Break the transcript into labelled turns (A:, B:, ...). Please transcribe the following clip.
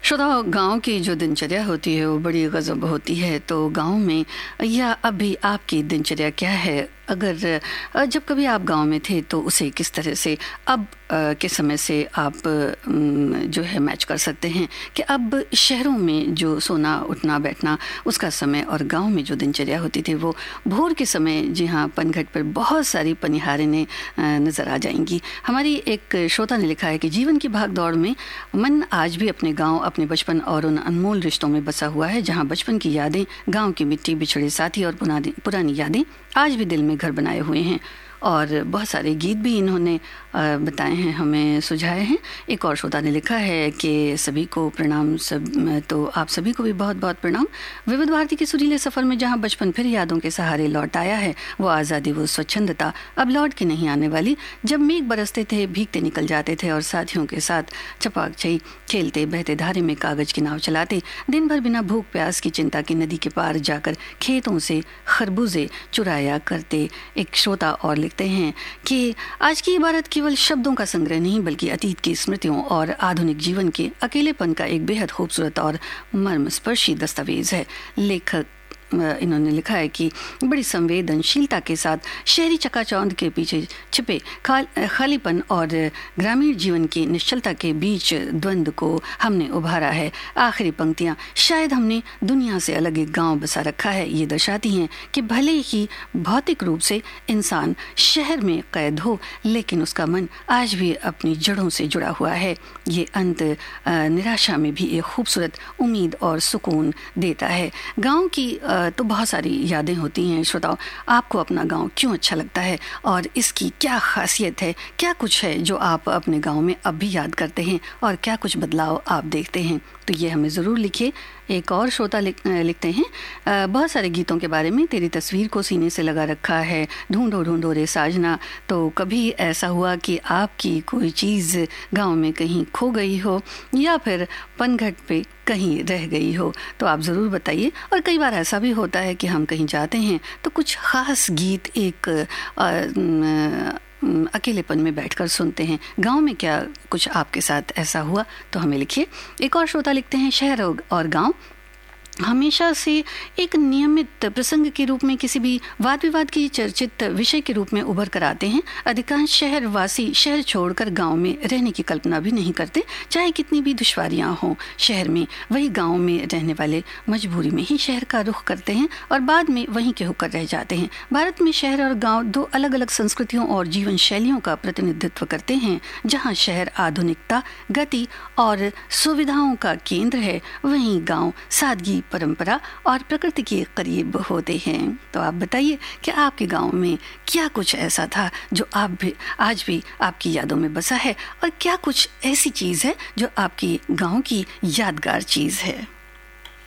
A: श्रोताओ, गांव की जो दिनचर्या होती है वो बड़ी गज़ब होती है। तो गांव में या अभी आपकी दिनचर्या क्या है? अगर जब कभी आप गांव में थे तो उसे किस तरह से अब के समय से आप जो है मैच कर सकते हैं कि अब शहरों में जो सोना उठना बैठना उसका समय और गांव में जो दिनचर्या होती थी वो भोर के समय, जी हाँ, पनघट पर बहुत सारी पनिहारें नज़र आ जाएंगी। हमारी एक श्रोता ने लिखा है कि जीवन की भाग दौड़ में मन आज भी अपने गांव, अपने बचपन और उन अनमोल रिश्तों में बसा हुआ है जहां बचपन की यादें, गांव की मिट्टी, बिछड़े साथी और पुरानी यादें आज भी दिल में घर बनाए हुए हैं। और बहुत सारे गीत भी इन्होंने बताए हैं, हमें सुझाए हैं। एक और श्रोता ने लिखा है कि सभी को प्रणाम, तो आप सभी को भी बहुत बहुत प्रणाम। विविध भारती के सुरीले सफ़र में जहां बचपन फिर यादों के सहारे लौट आया है, वो आज़ादी, वो स्वच्छंदता अब लौट के नहीं आने वाली। जब मेघ बरसते थे, भीगते निकल जाते थे और साथियों के साथ छपाक खेलते, बहते धारे में कागज की नाव चलाते, दिन भर बिना भूख प्यास की चिंता की नदी के पार जाकर खेतों से खरबूजे चुराया करते। एक श्रोता और लिखते हैं कि आज की इबारत केवल शब्दों का संग्रह नहीं बल्कि अतीत की स्मृतियों और आधुनिक जीवन के अकेलेपन का एक बेहद खूबसूरत और मर्मस्पर्शी दस्तावेज है। लेखक इन्होंने लिखा है कि बड़ी संवेदनशीलता के साथ शहरी चकाचौंध के पीछे छिपे खालीपन और ग्रामीण जीवन की निश्चलता के बीच द्वंद्व को हमने उभारा है। आखिरी पंक्तियां, शायद हमने दुनिया से अलग एक गांव बसा रखा है, ये दर्शाती हैं कि भले ही भौतिक रूप से इंसान शहर में कैद हो, लेकिन उसका मन आज भी अपनी जड़ों से जुड़ा हुआ है। ये अंत निराशा में भी एक खूबसूरत उम्मीद और सुकून देता है। गाँव की तो बहुत सारी यादें होती हैं। श्रोताओं, आपको अपना गांव क्यों अच्छा लगता है और इसकी क्या खासियत है? क्या कुछ है जो आप अपने गांव में अब भी याद करते हैं और क्या कुछ बदलाव आप देखते हैं? तो ये हमें ज़रूर लिखिए। एक और श्रोता लिखते हैं, बहुत सारे गीतों के बारे में तेरी तस्वीर को सीने से लगा रखा है, ढूंढो ढूंढो रे साजना। तो कभी ऐसा हुआ कि आपकी कोई चीज़ गांव में कहीं खो गई हो या फिर पनघट पे कहीं रह गई हो? तो आप ज़रूर बताइए। और कई बार ऐसा भी होता है कि हम कहीं जाते हैं तो कुछ ख़ास गीत एक अकेलेपन में बैठकर सुनते हैं। गांव में क्या कुछ आपके साथ ऐसा हुआ? तो हमें लिखिए। एक और श्रोता लिखते हैं, शहर और गांव हमेशा से एक नियमित प्रसंग के रूप में किसी भी वाद विवाद की चर्चित विषय के रूप में उभर कर आते हैं। अधिकांश शहरवासी शहर छोड़कर गांव में रहने की कल्पना भी नहीं करते, चाहे कितनी भी दुश्वारियां हों शहर में। वही गांव में रहने वाले मजबूरी में ही शहर का रुख करते हैं और बाद में वहीं के होकर रह जाते हैं। भारत में शहर और गाँव दो अलग अलग संस्कृतियों और जीवन शैलियों का प्रतिनिधित्व करते हैं। जहाँ शहर आधुनिकता, गति और सुविधाओं का केंद्र है, वहीं गाँव सादगी, परंपरा और प्रकृति के करीब होते हैं। तो आप बताइए कि आपके गांव में क्या कुछ ऐसा था जो आप भी आज भी आपकी यादों में बसा है और क्या कुछ ऐसी चीज़ है जो आपकी गांव की यादगार चीज़ है?